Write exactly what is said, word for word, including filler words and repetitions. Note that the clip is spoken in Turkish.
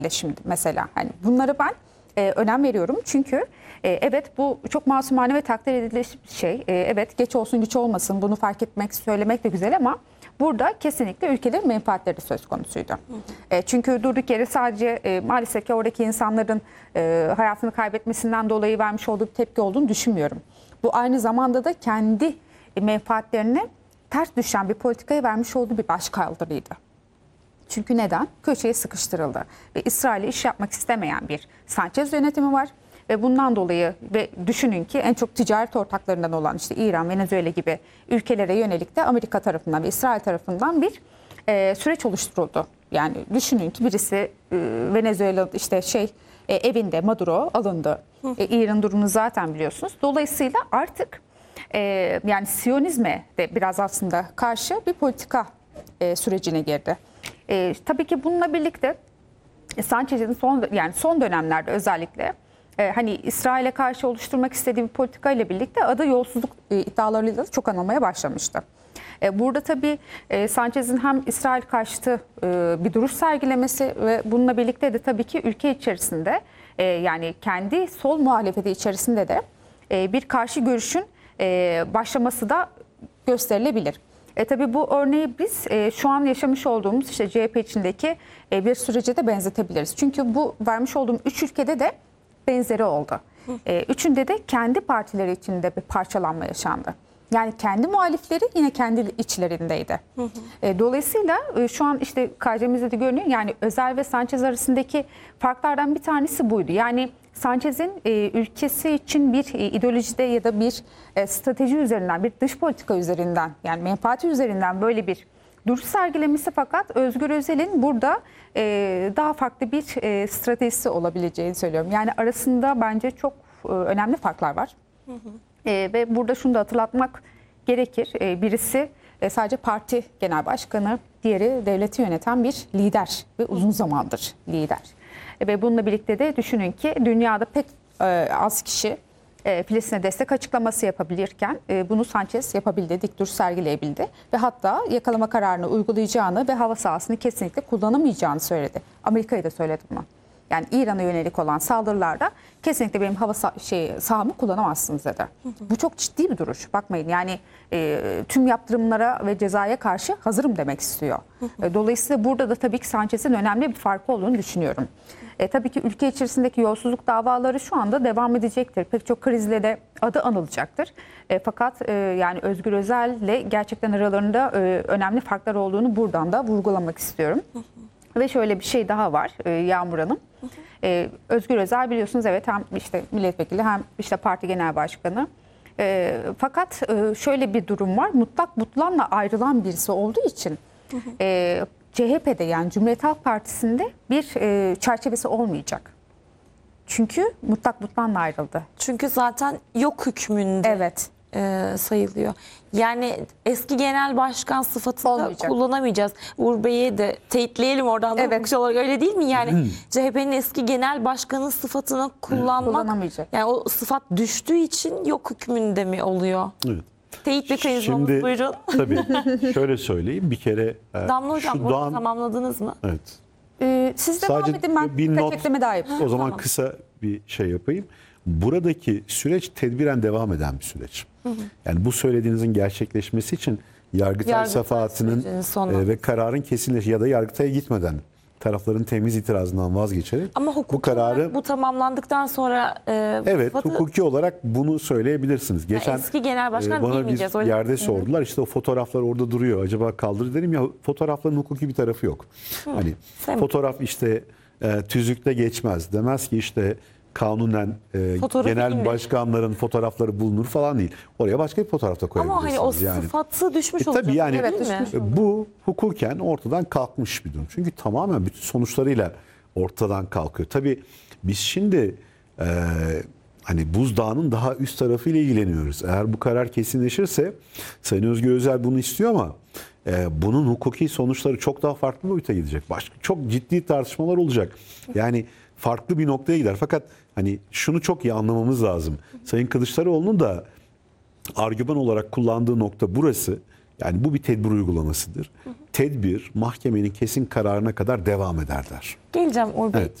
şimdi mesela. Hani bunları ben e, önem veriyorum çünkü e, evet bu çok masumane ve takdir edilir bir şey. E, evet geç olsun güç olmasın bunu fark etmek, söylemek de güzel ama burada kesinlikle ülkelerin menfaatleri söz konusuydu. Hı hı. E, çünkü durduk yere sadece e, maalesef ki oradaki insanların e, hayatını kaybetmesinden dolayı vermiş olduğu bir tepki olduğunu düşünmüyorum. Bu aynı zamanda da kendi menfaatlerine ters düşen bir politikaya vermiş olduğu bir başkaldırıydı. Çünkü neden? Köşeye sıkıştırıldı. Ve İsrail'e iş yapmak istemeyen bir Sanchez yönetimi var. Ve bundan dolayı ve düşünün ki en çok ticaret ortaklarından olan işte İran, Venezuela gibi ülkelere yönelik de Amerika tarafından ve İsrail tarafından bir e, süreç oluşturuldu. Yani düşünün ki birisi e, Venezuela işte şey e, evinde Maduro alındı. E, İran durumunu zaten biliyorsunuz. Dolayısıyla artık e, yani Siyonizme de biraz aslında karşı bir politika e, sürecine girdi. E, tabii ki bununla birlikte e, Sanchez'in son yani son dönemlerde özellikle e, hani İsrail'e karşı oluşturmak istediği bir politika ile birlikte adı yolsuzluk e, iddialarıyla da çok anılmaya başlamıştı. E, burada tabii e, Sanchez'in hem İsrail karşıtı e, bir duruş sergilemesi ve bununla birlikte de tabii ki ülke içerisinde e, yani kendi sol muhalefeti içerisinde de e, bir karşı görüşün e, başlaması da gösterilebilir. E tabii bu örneği biz e, şu an yaşamış olduğumuz işte C H P içindeki e, bir sürece de benzetebiliriz. Çünkü bu vermiş olduğum üç ülkede de benzeri oldu. E, üçünde de kendi partileri içinde bir parçalanma yaşandı. Yani kendi muhalifleri yine kendi içlerindeydi. Hı hı. E, dolayısıyla e, şu an işte K C M'de de görünüyor. Yani Özel ve Sanchez arasındaki farklardan bir tanesi buydu. Yani Sanchez'in e, ülkesi için bir e, ideolojide ya da bir e, strateji üzerinden, bir dış politika üzerinden yani menfaati üzerinden böyle bir duruş sergilemesi fakat Özgür Özel'in burada e, daha farklı bir e, stratejisi olabileceğini söylüyorum. Yani arasında bence çok e, önemli farklar var. Hı hı. E, ve burada şunu da hatırlatmak gerekir. E, birisi e, sadece parti genel başkanı, diğeri devleti yöneten bir lider ve uzun zamandır lider. E, ve bununla birlikte de düşünün ki dünyada pek e, az kişi e, Filistin'e destek açıklaması yapabilirken e, bunu Sanchez yapabildi, dik duruş sergileyebildi. Ve hatta yakalama kararını uygulayacağını ve hava sahasını kesinlikle kullanamayacağını söyledi. Amerika'yı da söyledi bunu. Yani İran'a yönelik olan saldırılarda kesinlikle benim hava sah şey, sahamı kullanamazsınız dedi. Hı hı. Bu çok ciddi bir duruş. Bakmayın yani e, tüm yaptırımlara ve cezaya karşı hazırım demek istiyor. Hı hı. E, dolayısıyla burada da tabii ki Sanchez'in önemli bir farkı olduğunu düşünüyorum. E, tabii ki ülke içerisindeki yolsuzluk davaları şu anda devam edecektir. Pek çok krizle de adı anılacaktır. E, fakat e, yani Özgür Özel'le gerçekten aralarında e, önemli farklar olduğunu buradan da vurgulamak istiyorum. Hı hı. Ve şöyle bir şey daha var e, Yağmur Hanım. Hı hı. Ee, Özgür Özel biliyorsunuz evet hem işte milletvekili hem işte parti genel başkanı. Ee, fakat e, şöyle bir durum var. Mutlak butlanla ayrılan birisi olduğu için hı hı. E, C H P'de yani Cumhuriyet Halk Partisi'nde bir e, çerçevesi olmayacak. Çünkü mutlak butlanla ayrıldı. Çünkü zaten yok hükmünde. Evet. E, sayılıyor. Yani eski genel başkan sıfatını olmayacak. Kullanamayacağız. Uğur Bey'e de teyitleyelim oradan da evet. hukukçu olarak öyle değil mi? Yani C H P'nin eski genel başkanın sıfatını kullanmak, kullanamayacak. Yani o sıfat düştüğü için yok hükmünde mi oluyor? Evet. Teyit ve kayıtlamamız Şimdi, buyurun. Tabii şöyle söyleyeyim bir kere. Damla Hocam şu bunu Doğan, tamamladınız mı? Evet. Ee, siz devam Sadece edin ben bir birkaç not, ekleme daha yapayım. o zaman Tamam. kısa bir şey yapayım. Buradaki süreç tedbiren devam eden bir süreç. Hı hı. Yani bu söylediğinizin gerçekleşmesi için Yargıtay, Yargıtay safahatının e, ve kararın kesinleşi ya da Yargıtay'a gitmeden tarafların temiz itirazından vazgeçerek Ama hukuki bu kararı bu tamamlandıktan sonra e, evet sıfatı, hukuki olarak bunu söyleyebilirsiniz. Geçen eski genel başkan e, bana bilmeyeceğiz, bir öyle yerde mi? sordular işte o fotoğraflar orada duruyor acaba kaldırır dedim ya fotoğrafların hukuki bir tarafı yok. Hı. Hani Sen... fotoğraf işte e, tüzükte geçmez demez ki işte kanunen e, genel indi. başkanların fotoğrafları bulunur falan değil. Oraya başka bir fotoğrafta koyabilirsiniz. Ama hani o yani. sıfatı düşmüş E, olacak. tabii yani evet, değil mi? bu hukuken ortadan kalkmış bir durum. Çünkü tamamen bütün sonuçlarıyla ortadan kalkıyor. Tabii biz şimdi e, hani buzdağının daha üst tarafıyla ilgileniyoruz. Eğer bu karar kesinleşirse Sayın Özgür Özel bunu istiyor ama e, bunun hukuki sonuçları çok daha farklı boyuta gidecek. Başka çok ciddi tartışmalar olacak. Yani farklı bir noktaya gider. Fakat hani şunu çok iyi anlamamız lazım. Sayın Kılıçdaroğlu'nun da argüman olarak kullandığı nokta burası. Yani bu bir tedbir uygulamasıdır. Tedbir mahkemenin kesin kararına kadar devam eder der. Geleceğim Uğur Bey. Evet.